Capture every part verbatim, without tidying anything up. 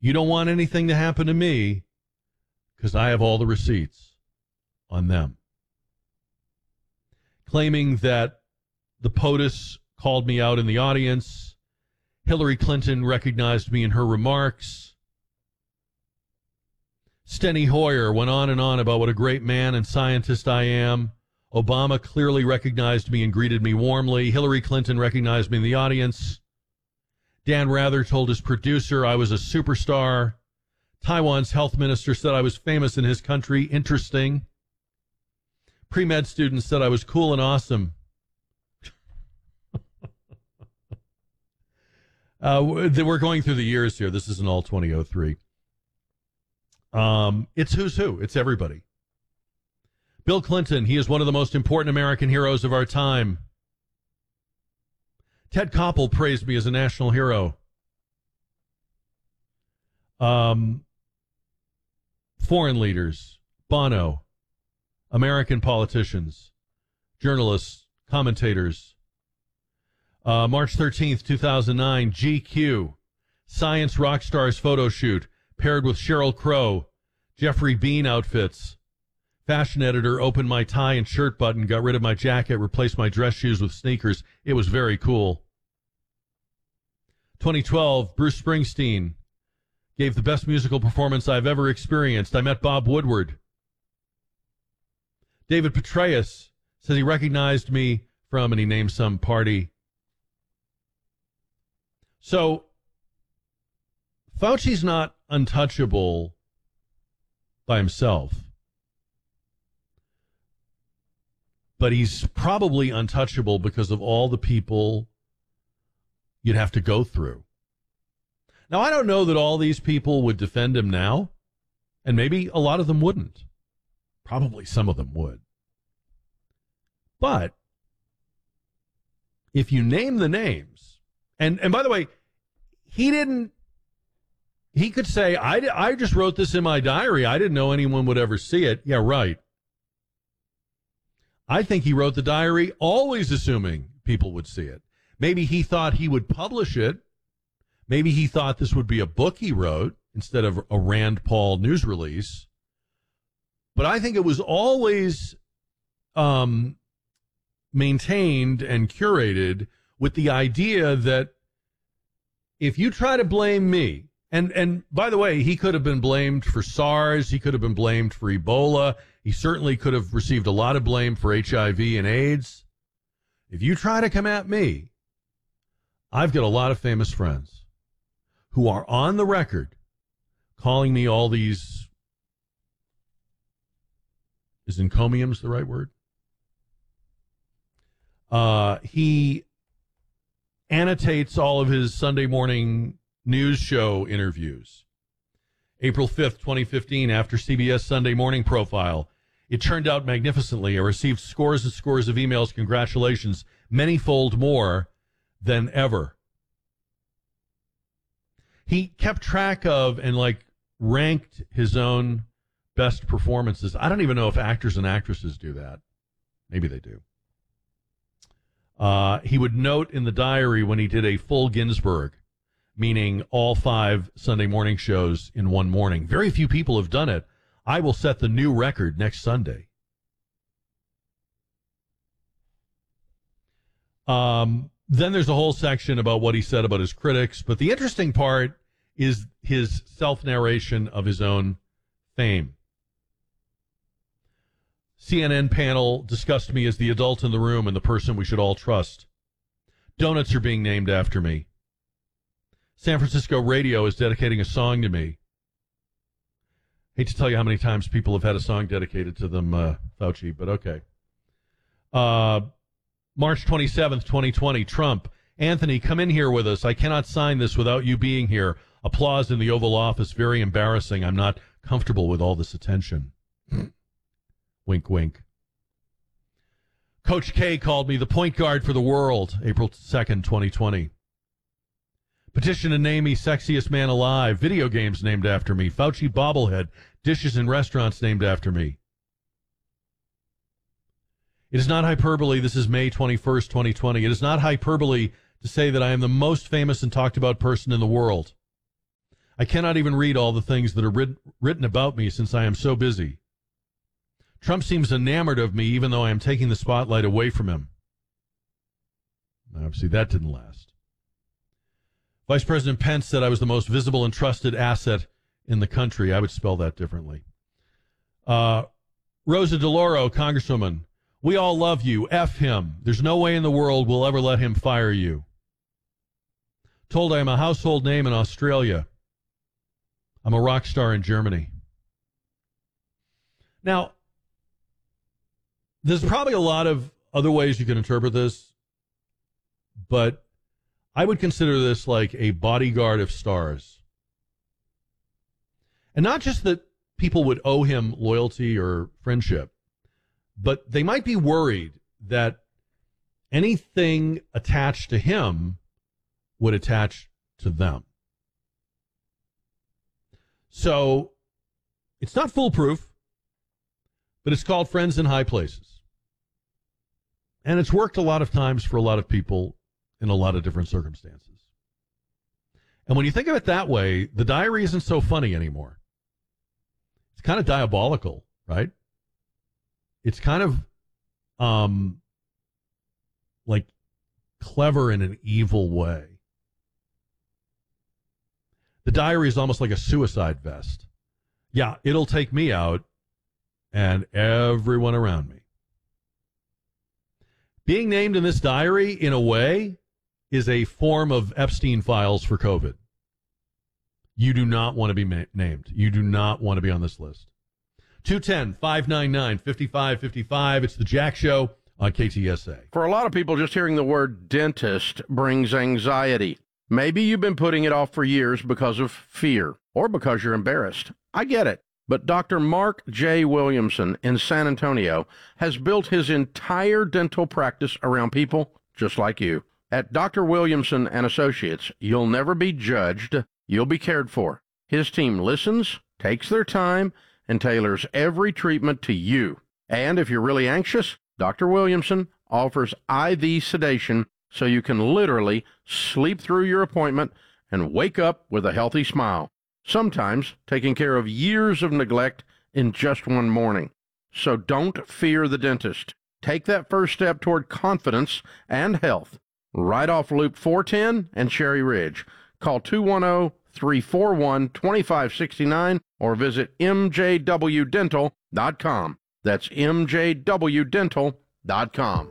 You don't want anything to happen to me because I have all the receipts on them. Claiming that the POTUS called me out in the audience. Hillary Clinton recognized me in her remarks. Steny Hoyer went on and on about what a great man and scientist I am. Obama clearly recognized me and greeted me warmly. Hillary Clinton recognized me in the audience. Dan Rather told his producer I was a superstar. Taiwan's health minister said I was famous in his country. Interesting. Pre-med students said I was cool and awesome. uh, we're going through the years here. This isn't all twenty oh three. Um, it's who's who. It's everybody. Bill Clinton, he is one of the most important American heroes of our time. Ted Koppel praised me as a national hero. Um, foreign leaders, Bono, American politicians, journalists, commentators. Uh, March thirteenth, two thousand nine, G Q, Science Rock Stars photo shoot, paired with Sheryl Crow, Jeffrey Bean outfits. Fashion editor opened my tie and shirt button, got rid of my jacket, replaced my dress shoes with sneakers. It was very cool. twenty twelve, Bruce Springsteen gave the best musical performance I've ever experienced. I met Bob Woodward. David Petraeus says he recognized me from, and he named some party. So, Fauci's not untouchable by himself. But he's probably untouchable because of all the people you'd have to go through. Now, I don't know that all these people would defend him now, and maybe a lot of them wouldn't. Probably some of them would. But if you name the names, and, and by the way, he didn't, he could say, I, I just wrote this in my diary. I didn't know anyone would ever see it. Yeah, right. I think he wrote the diary always assuming people would see it. Maybe he thought he would publish it. Maybe he thought this would be a book he wrote instead of a Rand Paul news release. But I think it was always um, maintained and curated with the idea that if you try to blame me, and, and by the way, he could have been blamed for SARS. He could have been blamed for Ebola. He certainly could have received a lot of blame for H I V and AIDS. If you try to come at me, I've got a lot of famous friends who are on the record calling me all these, is encomiums the right word? Uh, he annotates all of his Sunday morning news show interviews. April fifth, twenty fifteen, after C B S Sunday Morning Profile. It turned out magnificently. I received scores and scores of emails. Congratulations. Many-fold more than ever. He kept track of and, like, ranked his own best performances. I don't even know if actors and actresses do that. Maybe they do. Uh, he would note in the diary when he did a full Ginsburg, meaning all five Sunday morning shows in one morning. Very few people have done it. I will set the new record next Sunday. Um, then there's a whole section about what he said about his critics. But the interesting part is his self-narration of his own fame. C N N panel discussed me as the adult in the room and the person we should all trust. Donuts are being named after me. San Francisco radio is dedicating a song to me. Hate to tell you how many times people have had a song dedicated to them, uh, Fauci, but okay. Uh, March twenty-seventh, twenty twenty, Trump. Anthony, come in here with us. I cannot sign this without you being here. Applause in the Oval Office. Very embarrassing. I'm not comfortable with all this attention. Wink, wink. Coach K called me the point guard for the world. April second, twenty twenty. Petition to name me sexiest man alive. Video games named after me. Fauci bobblehead. Dishes in restaurants named after me. It is not hyperbole. This is May twenty-first, twenty twenty. It is not hyperbole to say that I am the most famous and talked about person in the world. I cannot even read all the things that are writ- written about me since I am so busy. Trump seems enamored of me even though I am taking the spotlight away from him. Obviously, that didn't last. Vice President Pence said I was the most visible and trusted asset in the country. I would spell that differently. Uh, Rosa DeLauro, Congresswoman, we all love you. F him. There's no way in the world we'll ever let him fire you. Told I am a household name in Australia. I'm a rock star in Germany. Now, there's probably a lot of other ways you can interpret this, but I would consider this like a bodyguard of stars. And not just that people would owe him loyalty or friendship, but they might be worried that anything attached to him would attach to them. So it's not foolproof, but it's called friends in high places. And it's worked a lot of times for a lot of people in a lot of different circumstances. And when you think of it that way, the diary isn't so funny anymore. It's kind of diabolical, right? It's kind of um, like clever in an evil way. The diary is almost like a suicide vest. Yeah, it'll take me out and everyone around me. Being named in this diary, in a way, is a form of Epstein files for COVID. You do not want to be ma- named. You do not want to be on this list. two one zero, five nine nine, five five five five. It's the Jack Show on K T S A. For a lot of people, just hearing the word dentist brings anxiety. Maybe you've been putting it off for years because of fear or because you're embarrassed. I get it. But Doctor Mark J. Williamson in San Antonio has built his entire dental practice around people just like you. At Doctor Williamson and Associates, you'll never be judged. You'll be cared for. His team listens, takes their time, and tailors every treatment to you. And if you're really anxious, Doctor Williamson offers I V sedation so you can literally sleep through your appointment and wake up with a healthy smile. Sometimes taking care of years of neglect in just one morning. So don't fear the dentist. Take that first step toward confidence and health. Right off Loop four ten and Cherry Ridge. Call two one zero, three four one, two five six nine or visit m j w dental dot com. That's m j w dental dot com.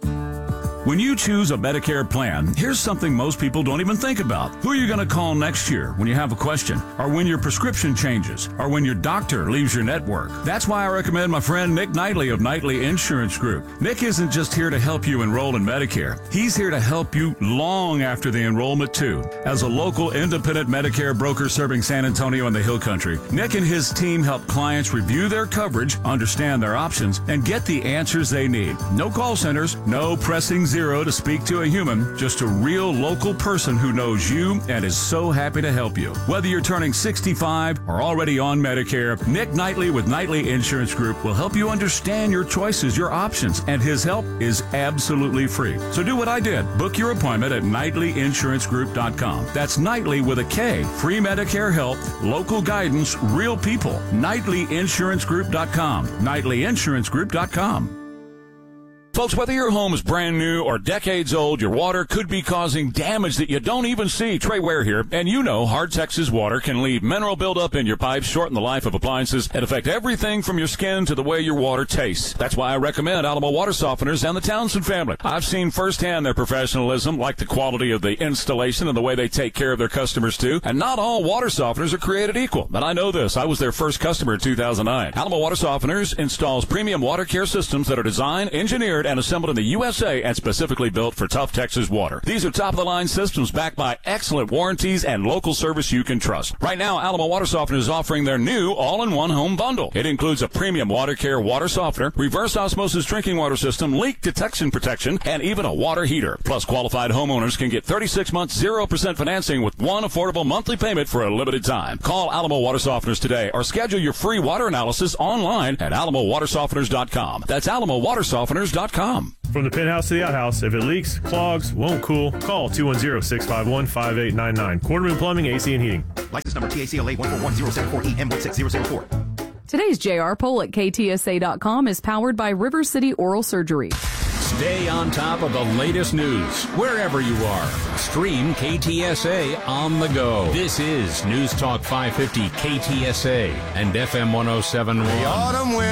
When you choose a Medicare plan, here's something most people don't even think about. Who are you going to call next year when you have a question? Or when your prescription changes? Or when your doctor leaves your network? That's why I recommend my friend Nick Knightley of Knightley Insurance Group. Nick isn't just here to help you enroll in Medicare. He's here to help you long after the enrollment, too. As a local independent Medicare broker serving San Antonio and the Hill Country, Nick and his team help clients review their coverage, understand their options, and get the answers they need. No call centers, no pressing zero to speak to a human, just a real local person who knows you and is so happy to help you. Whether you're turning sixty-five or already on Medicare, Nick Knightley with Knightley Insurance Group will help you understand your choices, your options, and his help is absolutely free. So do what I did. Book your appointment at Knightley Insurance Group dot com. That's Knightley with a K. Free Medicare help, local guidance, real people. Knightley Insurance Group dot com. Knightley Insurance Group dot com. Folks, whether your home is brand new or decades old, your water could be causing damage that you don't even see. Trey Ware here, and you know Hard Texas water can leave mineral buildup in your pipes, shorten the life of appliances, and affect everything from your skin to the way your water tastes. That's why I recommend Alamo Water Softeners and the Townsend family. I've seen firsthand their professionalism, like the quality of the installation and the way they take care of their customers too. And not all water softeners are created equal. And I know this. I was their first customer in two thousand nine. Alamo Water Softeners installs premium water care systems that are designed, engineered, and assembled in the U S A and specifically built for tough Texas water. These are top-of-the-line systems backed by excellent warranties and local service you can trust. Right now, Alamo Water Softener is offering their new all-in-one home bundle. It includes a premium water care water softener, reverse osmosis drinking water system, leak detection protection, and even a water heater. Plus, qualified homeowners can get thirty-six months, zero percent financing with one affordable monthly payment for a limited time. Call Alamo Water Softeners today or schedule your free water analysis online at alamo water softeners dot com. That's alamo water softeners dot com. From the penthouse to the outhouse, if it leaks, clogs, won't cool, call two one zero, six five one, five eight nine nine. Quarterman Plumbing, A C and Heating. License number T A C L A one four one zero seven four E M one six zero zero four. Today's J R poll at K T S A dot com is powered by River City Oral Surgery. Stay on top of the latest news wherever you are. Stream K T S A on the go. This is News Talk five fifty K T S A and F M one oh seven point one. The autumn wind